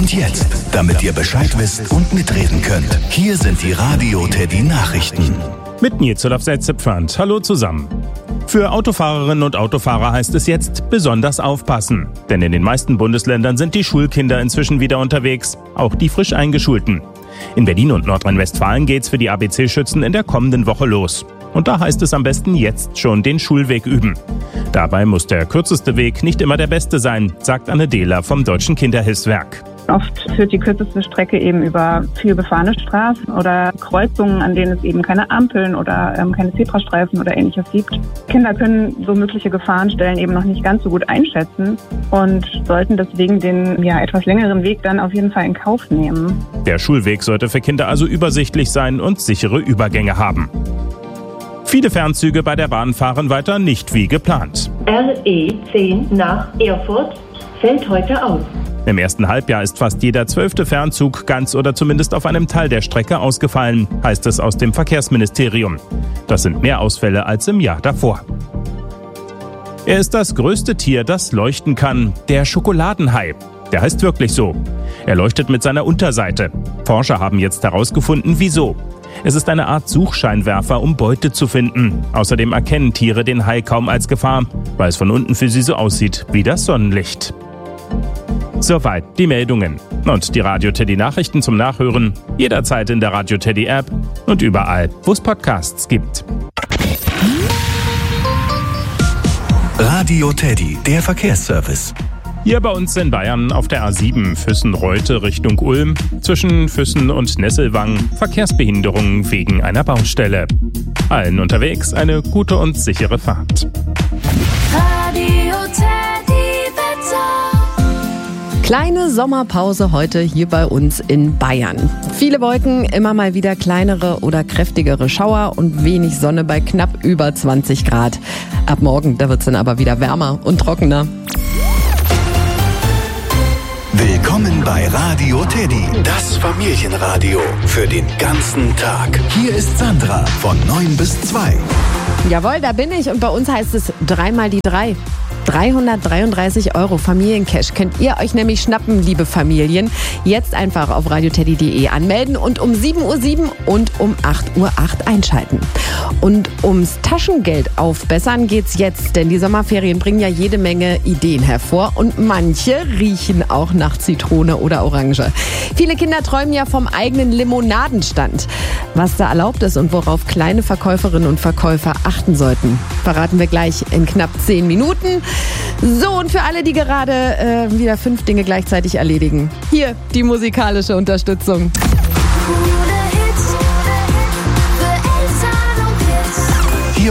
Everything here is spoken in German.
Und jetzt, damit ihr Bescheid wisst und mitreden könnt, hier sind die Radio Teddy Nachrichten. Mit Nietzelaf Setzepfand. Hallo zusammen. Für Autofahrerinnen und Autofahrer heißt es jetzt besonders aufpassen. Denn in den meisten Bundesländern sind die Schulkinder inzwischen wieder unterwegs, auch die frisch Eingeschulten. In Berlin und Nordrhein-Westfalen geht's für die ABC-Schützen in der kommenden Woche los. Und da heißt es am besten jetzt schon den Schulweg üben. Dabei muss der kürzeste Weg nicht immer der beste sein, sagt Anne Dehler vom Deutschen Kinderhilfswerk. Oft führt die kürzeste Strecke eben über viel befahrene Straßen oder Kreuzungen, an denen es eben keine Ampeln oder keine Zebrastreifen oder Ähnliches gibt. Kinder können so mögliche Gefahrenstellen eben noch nicht ganz so gut einschätzen und sollten deswegen den etwas längeren Weg dann auf jeden Fall in Kauf nehmen. Der Schulweg sollte für Kinder also übersichtlich sein und sichere Übergänge haben. Viele Fernzüge bei der Bahn fahren weiter nicht wie geplant. RE 10 nach Erfurt fällt heute aus. Im ersten Halbjahr ist fast jeder 12. Fernzug ganz oder zumindest auf einem Teil der Strecke ausgefallen, heißt es aus dem Verkehrsministerium. Das sind mehr Ausfälle als im Jahr davor. Er ist das größte Tier, das leuchten kann, der Schokoladenhai. Der heißt wirklich so. Er leuchtet mit seiner Unterseite. Forscher haben jetzt herausgefunden, wieso. Es ist eine Art Suchscheinwerfer, um Beute zu finden. Außerdem erkennen Tiere den Hai kaum als Gefahr, weil es von unten für sie so aussieht wie das Sonnenlicht. Soweit die Meldungen. Und die Radio Teddy Nachrichten zum Nachhören jederzeit in der Radio Teddy App und überall, wo es Podcasts gibt. Radio Teddy, der Verkehrsservice. Hier bei uns in Bayern auf der A7 Füssen-Reute Richtung Ulm, zwischen Füssen und Nesselwang, Verkehrsbehinderungen wegen einer Baustelle. Allen unterwegs eine gute und sichere Fahrt. Radio Teddy Wetter. Kleine Sommerpause heute hier bei uns in Bayern. Viele Wolken, immer mal wieder kleinere oder kräftigere Schauer und wenig Sonne bei knapp über 20 Grad. Ab morgen, da wird's dann aber wieder wärmer und trockener. Willkommen bei Radio Teddy, das Familienradio für den ganzen Tag. Hier ist Sandra von 9 bis 2. Jawohl, da bin ich und bei uns heißt es 3 mal die 3. 333 € Familiencash könnt ihr euch nämlich schnappen, liebe Familien. Jetzt einfach auf radioteddy.de anmelden und um 7:07 Uhr und um 8:08 Uhr einschalten. Und ums Taschengeld aufbessern geht's jetzt, denn die Sommerferien bringen ja jede Menge Ideen hervor und manche riechen auch nach Zitrone oder Orange. Viele Kinder träumen ja vom eigenen Limonadenstand. Was da erlaubt ist und worauf kleine Verkäuferinnen und Verkäufer achten sollten, verraten wir gleich in knapp 10 Minuten. So, und für alle, die gerade wieder 5 Dinge gleichzeitig erledigen, hier die musikalische Unterstützung. Coole Hits.